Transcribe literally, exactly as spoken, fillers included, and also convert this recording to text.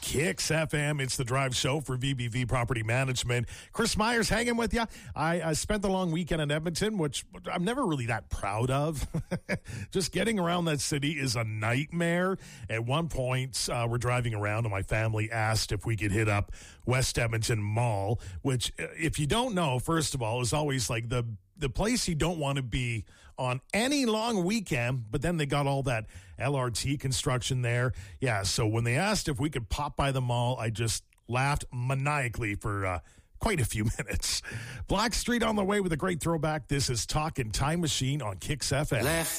Kicks F M. It's the Drive Show for V B V Property Management. Chris Myers hanging with you. I, I spent the long weekend in Edmonton, which I'm never really that proud of. Just getting around that city is a nightmare. At one point, uh, we're driving around and my family asked if we could hit up West Edmonton Mall, which, if you don't know, first of all, is always like the the place you don't want to be on any long weekend, but then they got all that L R T construction there. Yeah, so when they asked if we could pop by the mall, I just laughed maniacally for uh, quite a few minutes. Black Street on the way with a great throwback. This is Talkin' Time Machine on Kicks F M. Left